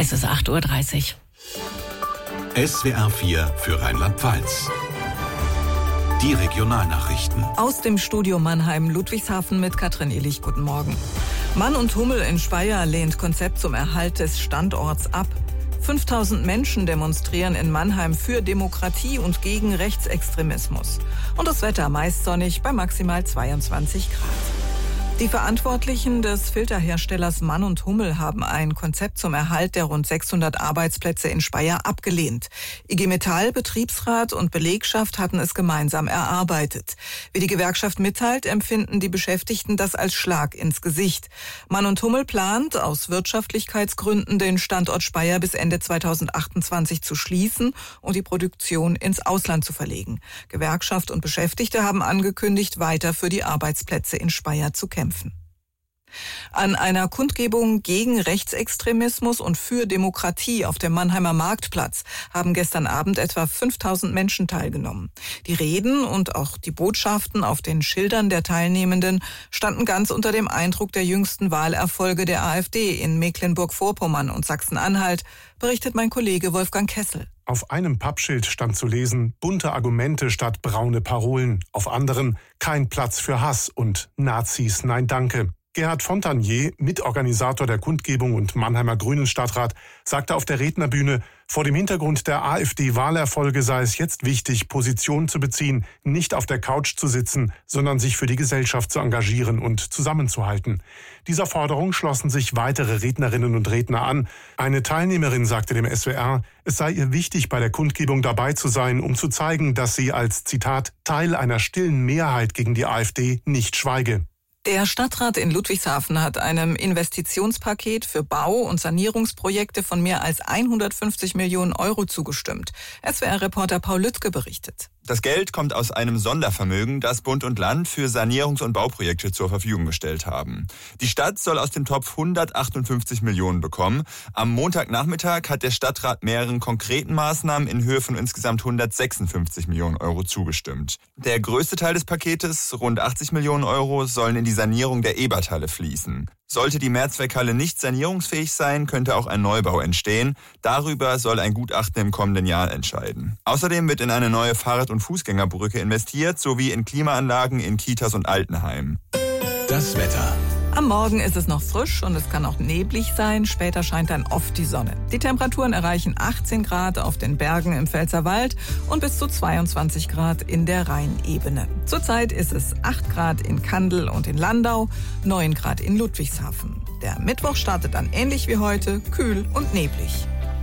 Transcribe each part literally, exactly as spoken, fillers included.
Es ist acht Uhr dreißig. S W R vier für Rheinland-Pfalz. Die Regionalnachrichten. Aus dem Studio Mannheim-Ludwigshafen mit Katrin Illich. Guten Morgen. Mann und Hummel in Speyer lehnt Konzept zum Erhalt des Standorts ab. fünftausend Menschen demonstrieren in Mannheim für Demokratie und gegen Rechtsextremismus. Und das Wetter meist sonnig bei maximal zweiundzwanzig Grad. Die Verantwortlichen des Filterherstellers Mann und Hummel haben ein Konzept zum Erhalt der rund sechshundert Arbeitsplätze in Speyer abgelehnt. I G Metall, Betriebsrat und Belegschaft hatten es gemeinsam erarbeitet. Wie die Gewerkschaft mitteilt, empfinden die Beschäftigten das als Schlag ins Gesicht. Mann und Hummel plant, aus Wirtschaftlichkeitsgründen den Standort Speyer bis Ende zweitausendachtundzwanzig zu schließen und die Produktion ins Ausland zu verlegen. Gewerkschaft und Beschäftigte haben angekündigt, weiter für die Arbeitsplätze in Speyer zu kämpfen. An einer Kundgebung gegen Rechtsextremismus und für Demokratie auf dem Mannheimer Marktplatz haben gestern Abend etwa fünftausend Menschen teilgenommen. Die Reden und auch die Botschaften auf den Schildern der Teilnehmenden standen ganz unter dem Eindruck der jüngsten Wahlerfolge der AfD in Mecklenburg-Vorpommern und Sachsen-Anhalt, berichtet mein Kollege Wolfgang Kessel. Auf einem Pappschild stand zu lesen, bunte Argumente statt braune Parolen. Auf anderen, kein Platz für Hass und Nazis, nein danke. Gerhard Fontanier, Mitorganisator der Kundgebung und Mannheimer Grünen-Stadtrat, sagte auf der Rednerbühne, vor dem Hintergrund der AfD-Wahlerfolge sei es jetzt wichtig, Position zu beziehen, nicht auf der Couch zu sitzen, sondern sich für die Gesellschaft zu engagieren und zusammenzuhalten. Dieser Forderung schlossen sich weitere Rednerinnen und Redner an. Eine Teilnehmerin sagte dem S W R, es sei ihr wichtig, bei der Kundgebung dabei zu sein, um zu zeigen, dass sie als, Zitat, Teil einer stillen Mehrheit gegen die AfD nicht schweige. Der Stadtrat in Ludwigshafen hat einem Investitionspaket für Bau- und Sanierungsprojekte von mehr als hundertfünfzig Millionen Euro zugestimmt. S W R-Reporter Paul Lüttke berichtet. Das Geld kommt aus einem Sondervermögen, das Bund und Land für Sanierungs- und Bauprojekte zur Verfügung gestellt haben. Die Stadt soll aus dem Topf hundertachtundfünfzig Millionen bekommen. Am Montagnachmittag hat der Stadtrat mehreren konkreten Maßnahmen in Höhe von insgesamt hundertsechsundfünfzig Millionen Euro zugestimmt. Der größte Teil des Paketes, rund achtzig Millionen Euro, sollen in die Sanierung der Eberthalle fließen. Sollte die Mehrzweckhalle nicht sanierungsfähig sein, könnte auch ein Neubau entstehen. Darüber soll ein Gutachten im kommenden Jahr entscheiden. Außerdem wird in eine neue Fahrrad- und Fußgängerbrücke investiert, sowie in Klimaanlagen in Kitas und Altenheimen. Das Wetter. Am Morgen ist es noch frisch und es kann auch neblig sein. Später scheint dann oft die Sonne. Die Temperaturen erreichen achtzehn Grad auf den Bergen im Pfälzerwald und bis zu zweiundzwanzig Grad in der Rheinebene. Zurzeit ist es acht Grad in Kandel und in Landau, neun Grad in Ludwigshafen. Der Mittwoch startet dann ähnlich wie heute, kühl und neblig.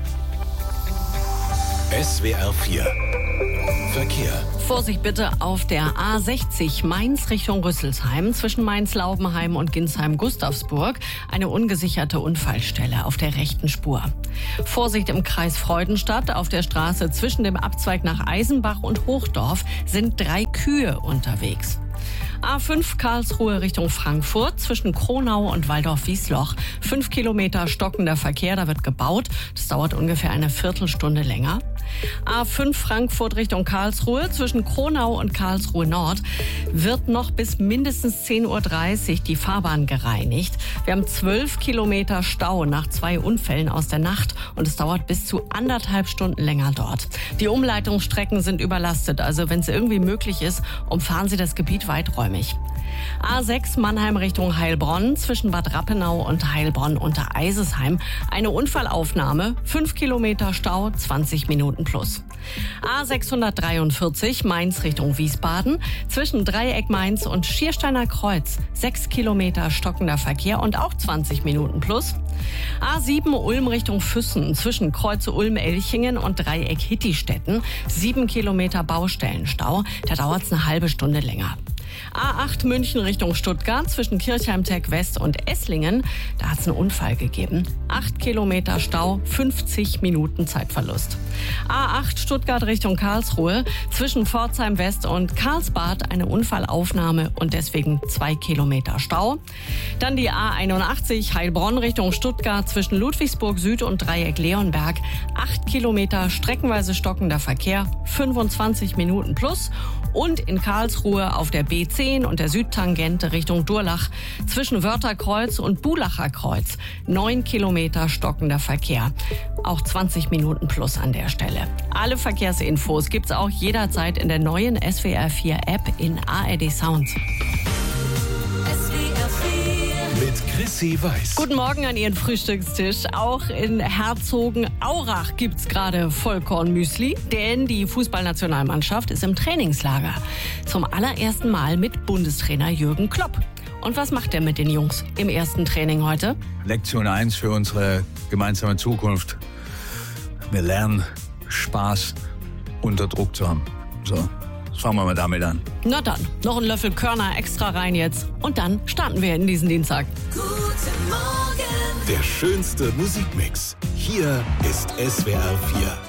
S W R vier Verkehr. Vorsicht bitte auf der A sechzig Mainz Richtung Rüsselsheim zwischen Mainz-Laubenheim und Ginsheim-Gustavsburg. Eine ungesicherte Unfallstelle auf der rechten Spur. Vorsicht im Kreis Freudenstadt. Auf der Straße zwischen dem Abzweig nach Eisenbach und Hochdorf sind drei Kühe unterwegs. A fünf Karlsruhe Richtung Frankfurt zwischen Kronau und Waldorf-Wiesloch. Fünf Kilometer stockender Verkehr, da wird gebaut. Das dauert ungefähr eine Viertelstunde länger. A fünf Frankfurt Richtung Karlsruhe zwischen Kronau und Karlsruhe Nord wird noch bis mindestens zehn Uhr dreißig die Fahrbahn gereinigt. Wir haben zwölf Kilometer Stau nach zwei Unfällen aus der Nacht und es dauert bis zu anderthalb Stunden länger dort. Die Umleitungsstrecken sind überlastet, also wenn es irgendwie möglich ist, umfahren Sie das Gebiet weiträumig. A sechs Mannheim Richtung Heilbronn zwischen Bad Rappenau und Heilbronn unter Eisesheim. Eine Unfallaufnahme, fünf Kilometer Stau, zwanzig Minuten plus. A sechshundertdreiundvierzig Mainz Richtung Wiesbaden zwischen Dreieck Mainz und Schiersteiner Kreuz. sechs Kilometer stockender Verkehr und auch zwanzig Minuten plus. A sieben Ulm Richtung Füssen zwischen Kreuze Ulm-Elchingen und Dreieck Hittistetten. sieben Kilometer Baustellenstau, da dauert es eine halbe Stunde länger. A acht München Richtung Stuttgart zwischen Kirchheim-Tech West und Esslingen. Da hat es einen Unfall gegeben. acht Kilometer Stau, fünfzig Minuten Zeitverlust. A acht Stuttgart Richtung Karlsruhe zwischen Pforzheim West und Karlsbad eine Unfallaufnahme und deswegen zwei Kilometer Stau. Dann die A einundachtzig Heilbronn Richtung Stuttgart zwischen Ludwigsburg Süd und Dreieck Leonberg. acht Kilometer streckenweise stockender Verkehr, fünfundzwanzig Minuten plus. Und in Karlsruhe auf der B zehn und der Südtangente Richtung Durlach zwischen Wörtherkreuz und Bulacher Kreuz. Neun Kilometer stockender Verkehr. Auch zwanzig Minuten plus an der Stelle. Alle Verkehrsinfos gibt's auch jederzeit in der neuen S W R vier App in A R D Sound. Mit Chrissy Weiß. Guten Morgen an Ihren Frühstückstisch. Auch in Herzogenaurach gibt's gerade Vollkornmüsli, denn die Fußballnationalmannschaft ist im Trainingslager. Zum allerersten Mal mit Bundestrainer Jürgen Klopp. Und was macht er mit den Jungs im ersten Training heute? Lektion eins für unsere gemeinsame Zukunft. Wir lernen, Spaß unter Druck zu haben. So. Fangen wir mal damit an. Na dann, noch ein Löffel Körner extra rein jetzt. Und dann starten wir in diesen Dienstag. Der schönste Musikmix. Hier ist S W R vier.